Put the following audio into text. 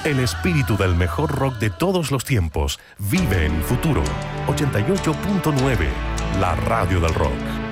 El espíritu del mejor rock de todos los tiempos vive en Futuro 88.9, la radio del rock.